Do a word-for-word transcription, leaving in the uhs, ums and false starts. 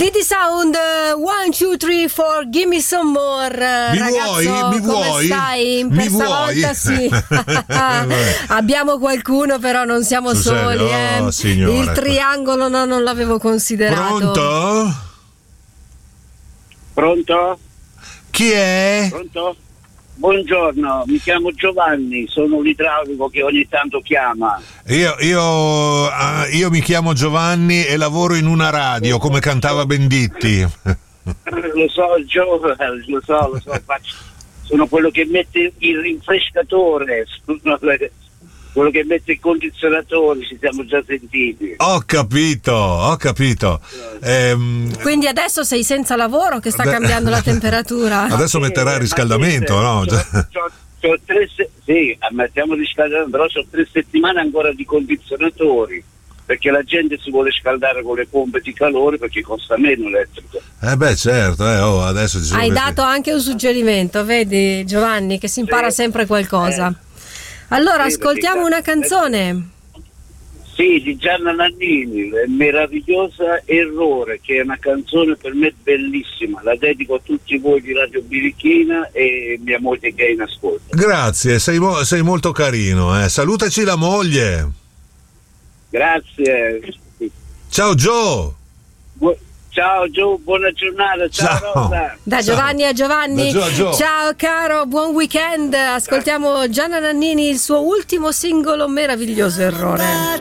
City Sound, one, two, three, four, give me some more. Mi Ragazzo, vuoi? Mi come vuoi? stai? Mi Per vuoi? stavolta sì. Abbiamo qualcuno, però non siamo Sul soli. serio? Eh. Oh, signora. Il triangolo no, non l'avevo considerato. Pronto? Pronto? Chi è? Pronto? Buongiorno, mi chiamo Giovanni, sono l'idraulico che ogni tanto chiama. Io, io, ah, io mi chiamo Giovanni e lavoro in una radio, come cantava Venditti. Lo so, Gio, lo so, lo so, faccio, sono quello che mette il rinfrescatore, quello che mette il condizionatore, ci siamo già sentiti. Ho capito, ho capito. Ehm, Quindi adesso sei senza lavoro che sta Ade- cambiando la temperatura. adesso metterà il riscaldamento, Ma no? c'ho- c'ho- c'ho tre se- sì, mettiamo il riscaldamento, però ho tre settimane ancora di condizionatori, perché la gente si vuole scaldare con le pompe di calore perché costa meno elettrico. Eh beh, certo, eh, oh, adesso ci sono Hai questi- dato anche un suggerimento, vedi Giovanni, che si impara Sì. sempre qualcosa. Eh. Allora, Sì, ascoltiamo perché- una canzone. Sì, di Gianna Nannini, è meravigliosa Errore, che è una canzone per me bellissima, la dedico a tutti voi di Radio Birichina e mia moglie che è in ascolto. Grazie, sei, mo- sei molto carino, eh. Salutaci la moglie. Grazie. Ciao Joe. Bu- ciao Gio, buona giornata, ciao, Ciao. Rosa. Da Giovanni a Giovanni. Da Gio a Gio. Ciao caro, buon weekend. Ascoltiamo Gianna Nannini, il suo ultimo singolo meraviglioso Errore.